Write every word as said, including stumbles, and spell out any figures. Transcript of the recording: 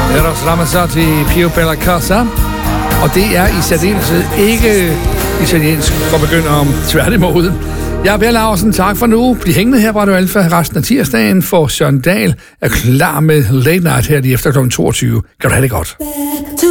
Eros Ramazzotti, Pio Bella Casa. Og det er i særdeleshed ikke italiensk for begyndere om tværtimod. Jeg er Per Laursen, tak for nu. Bliv hængende her på Radio Alfa resten af tirsdagen, for Søren Dahl er klar med Late Night her lige efter klokken toogtyve. Kan du have det godt.